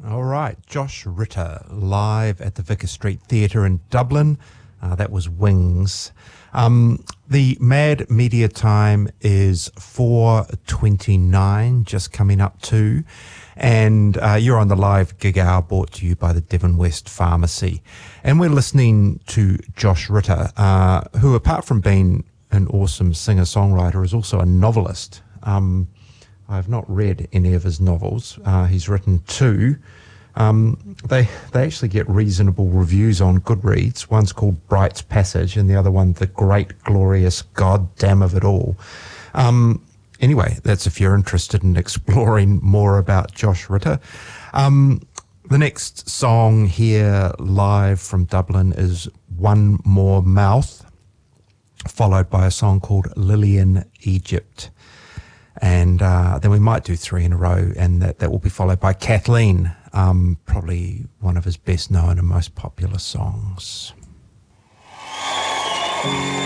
All right, Josh Ritter live at the Vicar Street Theatre in Dublin. That was Wings. The Mad Media time is 4:29, just coming up to, and you're on the live gig hour brought to you by the Devon West Pharmacy. And we're listening to Josh Ritter, who apart from being an awesome singer-songwriter is also a novelist. I've not read any of his novels. He's written two. They actually get reasonable reviews on Goodreads. One's called Bright's Passage and the other one, The Great Glorious Goddamn of It All. Anyway, that's if you're interested in exploring more about Josh Ritter. The next song here live from Dublin is One More Mouth, followed by a song called Lillian Egypt. And then we might do three in a row, and that will be followed by Kathleen, probably one of his best known and most popular songs.